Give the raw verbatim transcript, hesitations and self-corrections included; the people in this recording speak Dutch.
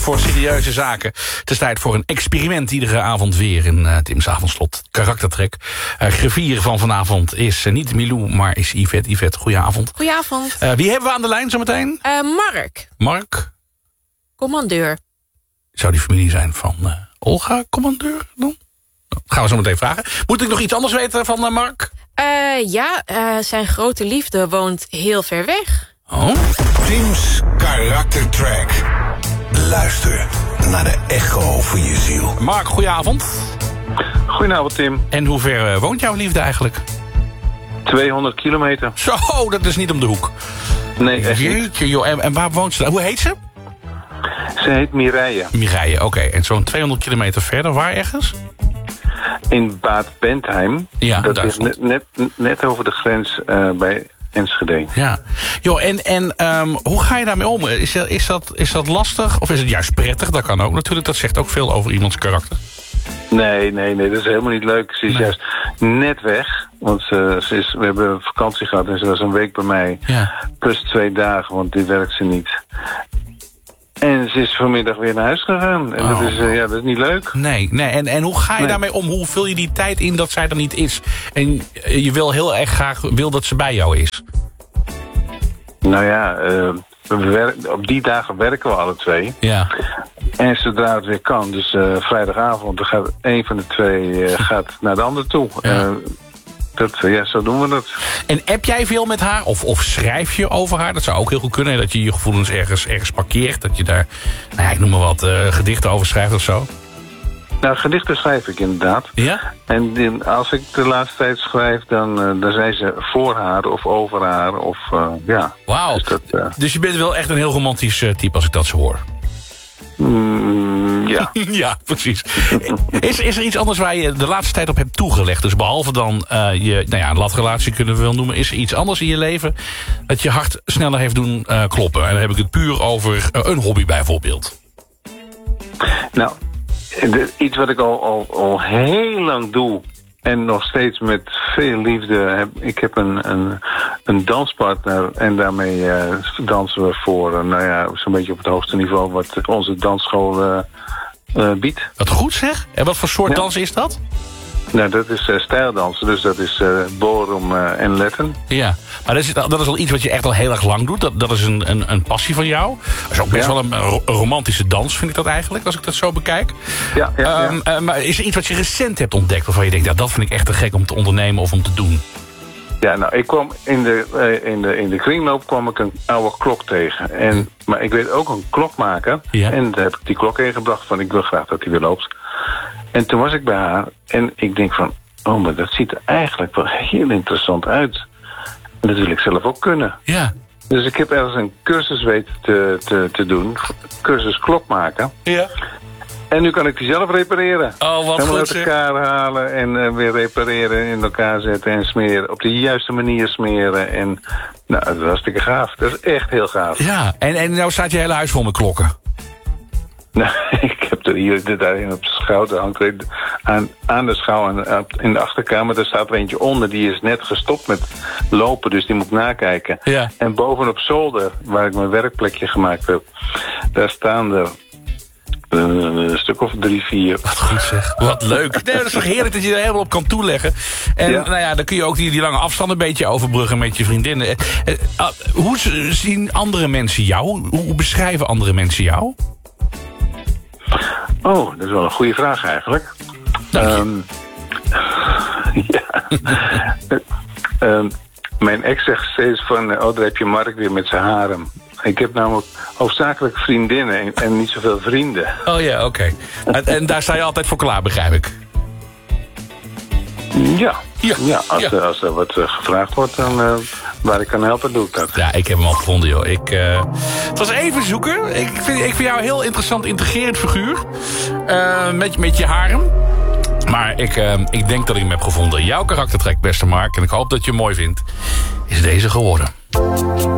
voor serieuze zaken. Het is tijd voor een experiment iedere avond weer in uh, Tim's Avondslot. Karaktertrek. Uh, griffier van vanavond is uh, niet Milou, maar is Yvette. Yvette, goedenavond. Goedenavond. Uh, wie hebben we aan de lijn zometeen? Uh, Mark. Mark. Commandeur. Zou die familie zijn van uh, Olga, commandeur dan? Dat gaan we zo meteen vragen. Moet ik nog iets anders weten van uh, Mark? Uh, ja, uh, zijn grote liefde woont heel ver weg. Oh? Tim's Karaktertrack. Luister naar de echo van je ziel. Mark, goedenavond. Goedenavond, Tim. En hoe ver uh, woont jouw liefde eigenlijk? tweehonderd kilometer. Zo, dat is niet om de hoek. Nee, echt niet. Jeetje, joh. En, en waar woont ze dan? Hoe heet ze? Ze heet Mireille. Mireille, oké. Okay. En zo'n tweehonderd kilometer verder, waar ergens? In Bad Bentheim. Ja, dat is net, net, net over de grens uh, bij Enschede. Ja. Joh, en, en um, hoe ga je daarmee om? Is dat, is, dat, is dat lastig? Of is het juist prettig? Dat kan ook natuurlijk. Dat zegt ook veel over iemands karakter. Nee, nee, nee. Dat is helemaal niet leuk. Ze is Nee. juist net weg. Want ze, ze is, we hebben vakantie gehad en ze was een week bij mij. Ja. Plus twee dagen, want die werkt ze niet. En ze is vanmiddag weer naar huis gegaan. En Oh. dat, is, uh, ja, dat is niet leuk. Nee, nee. En, en hoe ga je Nee. daarmee om? Hoe vul je die tijd in dat zij er niet is? En je wil heel erg graag wil dat ze bij jou is. Nou ja, uh, we werken, op die dagen werken we alle twee. Ja. En zodra het weer kan, dus uh, vrijdagavond, dan gaat een van de twee uh, gaat naar de ander toe. Ja. Uh, dat, uh, ja, zo doen we dat. En app jij veel met haar? Of, of schrijf je over haar? Dat zou ook heel goed kunnen. Dat je je gevoelens ergens, ergens parkeert. Dat je daar, nou ja, ik noem maar wat, uh, gedichten over schrijft of zo. Nou, gedichten schrijf ik inderdaad. Ja? En die, als ik de laatste tijd schrijf, dan, uh, dan zijn ze voor haar of over haar. Of, uh, ja. Wauw. Dus, dat, uh, Dus je bent wel echt een heel romantisch uh, type als ik dat zo hoor. mm, ja. Ja, precies. Is, is er iets anders waar je de laatste tijd op hebt toegelegd? Dus behalve dan uh, je, nou ja, een latrelatie kunnen we wel noemen. Is er iets anders in je leven dat je hart sneller heeft doen uh, kloppen? En dan heb ik het puur over uh, een hobby bijvoorbeeld. Nou, de, iets wat ik al, al, al heel lang doe. En nog steeds met veel liefde. Heb, ik heb een, een, een danspartner. En daarmee uh, dansen we voor, uh, nou ja, zo'n beetje op het hoogste niveau wat onze dansschool uh, uh, biedt. Wat goed zeg. En wat voor soort Ja. dans is dat? Nou, dat is uh, stijldansen. Dus dat is uh, ballroom uh, en Latin. Ja, maar dat is, dat is al iets wat je echt al heel erg lang doet. Dat, dat is een, een, een passie van jou. Dat is ook best Ja. wel een, een romantische dans, vind ik dat eigenlijk, als ik dat zo bekijk. Ja, ja, ja. Um, uh, maar is er iets wat je recent hebt ontdekt waarvan je denkt, ja, dat vind ik echt te gek om te ondernemen of om te doen? Ja, nou, ik kwam in de, uh, in de, in de kringloop kwam ik een oude klok tegen. En, maar ik weet ook een klok maken. Ja. En daar heb ik die klok ingebracht van ik wil graag dat die weer loopt. En toen was ik bij haar en ik denk van, oh, maar dat ziet er eigenlijk wel heel interessant uit. En dat wil ik zelf ook kunnen. Ja. Dus ik heb ergens een cursus weten te, te, te doen. Cursus klok maken. Ja. En nu kan ik die zelf repareren. Oh, wat Helemaal goed uit zeg. elkaar halen en uh, weer repareren, in elkaar zetten en smeren. Op de juiste manier smeren. En nou, dat is hartstikke gaaf. Dat is echt heel gaaf. Ja, en, en nou staat je hele huis vol met klokken. Nou, ik heb er hier daarin op de schouder hangt er aan, aan de schouw en in de achterkamer. Daar staat er eentje onder, die is net gestopt met lopen, dus die moet ik nakijken. Ja. En bovenop zolder, waar ik mijn werkplekje gemaakt heb, daar staan er een stuk of drie, vier. Wat goed zeg. Wat leuk. Nee, dat is toch heerlijk dat je er helemaal op kan toeleggen. En Ja. nou ja, dan kun je ook die, die lange afstand een beetje overbruggen met je vriendinnen. Eh, eh, ah, hoe zien andere mensen jou? Hoe, hoe beschrijven andere mensen jou? Oh, dat is wel een goede vraag eigenlijk. Dank je. Um, ja. um, mijn ex zegt steeds van, oh, daar heb je Mark weer met zijn harem. Ik heb namelijk hoofdzakelijk vriendinnen en, en niet zoveel vrienden. Oh ja, oké. Okay. En, en daar sta je altijd voor klaar, begrijp ik. Ja, Ja, ja, als, ja. Er, als er wat uh, gevraagd wordt, dan uh, waar ik kan helpen, doe ik dat. Ja, ik heb hem al gevonden, joh. Ik, uh, het was even zoeken. Ik vind, ik vind jou een heel interessant, integrerend figuur. Uh, met, met je harem. Maar ik, uh, ik denk dat ik hem heb gevonden. Jouw karaktertrek, beste Mark, en ik hoop dat je hem mooi vindt, is deze geworden.